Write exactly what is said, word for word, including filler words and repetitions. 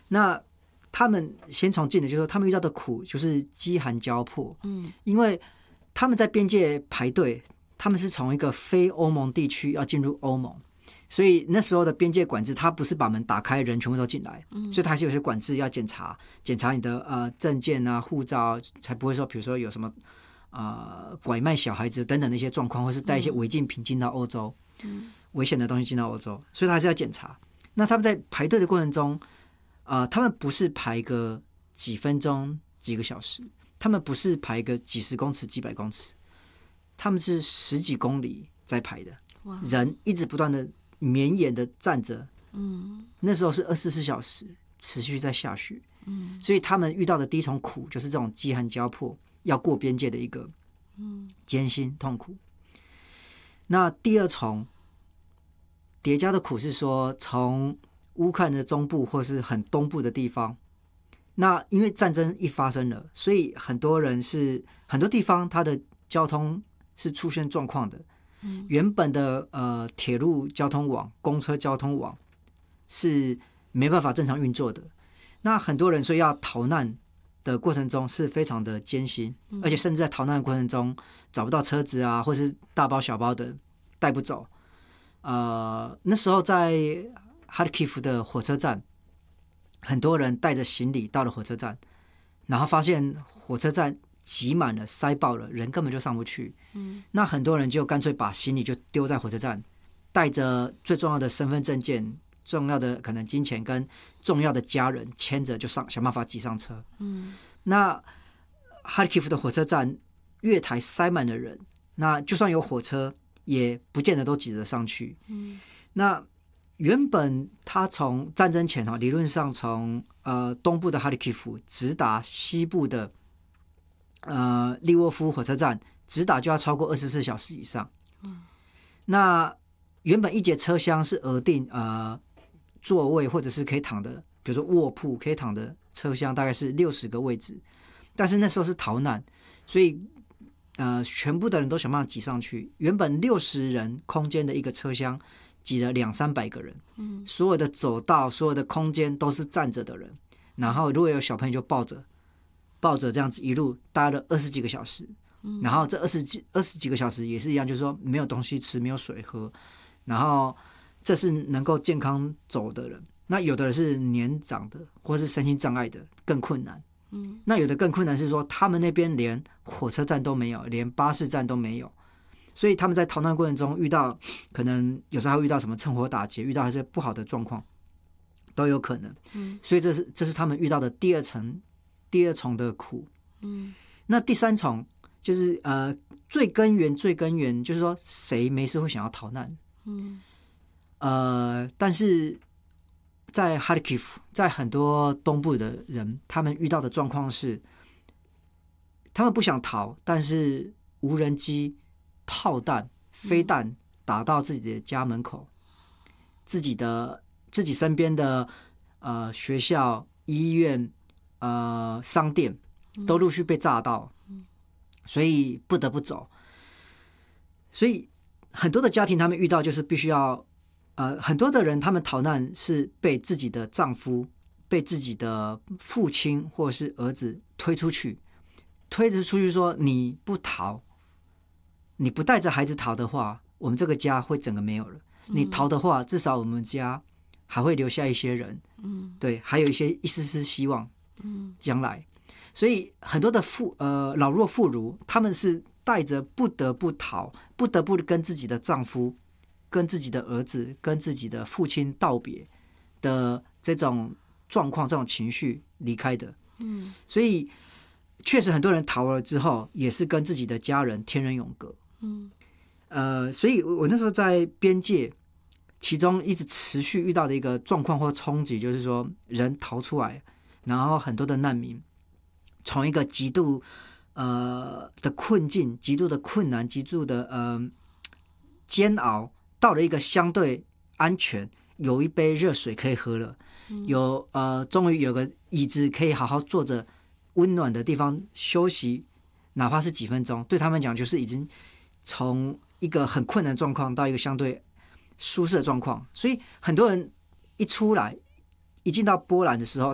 那他们先从近的，就是说他们遇到的苦就是饥寒交迫， 嗯， 因为他们在边界排队，他们是从一个非欧盟地区要进入欧盟，所以那时候的边界管制，它不是把门打开，人全部都进来， 嗯， 所以它还是有些管制要检查，检查你的呃证件啊、护照，才不会说比如说有什么呃拐卖小孩子等等的一些状况，或是带一些违禁品进到欧洲， 嗯， 危险的东西进到欧洲，所以他还是要检查。那他们在排队的过程中，呃，他们不是排个几分钟、几个小时，他们不是排个几十公尺、几百公尺，他们是十几公里在排的，人一直不断的绵延的站着， 嗯， 那时候是二十四小时持续在下雪， 嗯， 所以他们遇到的第一重苦就是这种饥寒交迫，要过边界的一个艰辛痛苦。那第二重叠加的苦是说，从乌克兰的中部或是很东部的地方，那因为战争一发生了，所以很多人是很多地方它的交通是出现状况的。原本的呃铁路交通网、公车交通网是没办法正常运作的。那很多人所以要逃难的过程中是非常的艰辛，而且甚至在逃难的过程中找不到车子啊，或是大包小包的带不走。呃，那时候在哈尔基夫的火车站，很多人带着行李到了火车站，然后发现火车站挤满了、塞爆了，人根本就上不去。嗯，那很多人就干脆把行李就丢在火车站，带着最重要的身份证件、重要的可能金钱跟重要的家人牵着就上，想办法挤上车。嗯，那哈尔基夫的火车站月台塞满了人，那就算有火车，也不见得都挤得上去。嗯，那原本他从战争前哈，理论上从呃东部的哈里基夫直达西部的呃利沃夫火车站，直达就要超过二十四小时以上。嗯，那原本一节车厢是额定呃座位或者是可以躺的，比如说卧铺可以躺的车厢大概是六十个位置，但是那时候是逃难，所以呃全部的人都想办法挤上去。原本六十人空间的一个车厢，挤了两三百个人，嗯，所有的走道、所有的空间都是站着的人，然后如果有小朋友就抱着，抱着这样子一路待了二十几个小时，嗯，然后这二十几二十几个小时也是一样，就是说没有东西吃，没有水喝，然后这是能够健康走的人，那有的人是年长的或是身心障碍的更困难，嗯，那有的更困难是说他们那边连火车站都没有，连巴士站都没有。所以他们在逃难过程中遇到，可能有时候还会遇到什么趁火打劫，遇到还是不好的状况，都有可能。嗯，所以这是这是他们遇到的第二层、第二重的苦。嗯，那第三重就是呃最根源、最根源就是说谁没事会想要逃难？嗯，呃，但是在哈里基夫，在很多东部的人，他们遇到的状况是，他们不想逃，但是无人机、炮弹、飞弹打到自己的家门口，自己的自己身边的呃学校、医院、呃商店都陆续被炸到，所以不得不走。所以很多的家庭他们遇到就是必须要呃很多的人他们逃难是被自己的丈夫、被自己的父亲或是儿子推出去，推着出去说你不逃。你不带着孩子逃的话，我们这个家会整个没有了。你逃的话，至少我们家还会留下一些人，嗯，对，还有一些一丝丝希望，嗯，将来。所以很多的妇呃老弱妇孺，他们是带着不得不逃，不得不跟自己的丈夫、跟自己的儿子、跟自己的父亲道别的这种状况、这种情绪离开的。嗯，所以确实很多人逃了之后，也是跟自己的家人天人永隔。嗯，呃，所以我那时候在边界，其中一直持续遇到的一个状况或冲击，就是说人逃出来，然后很多的难民从一个极度呃的困境、极度的困难、极度的呃煎熬，到了一个相对安全，有一杯热水可以喝了，有呃终于有个椅子可以好好坐着，温暖的地方休息，哪怕是几分钟，对他们讲就是已经从一个很困难的状况到一个相对舒适的状况。所以很多人一出来，一进到波兰的时候，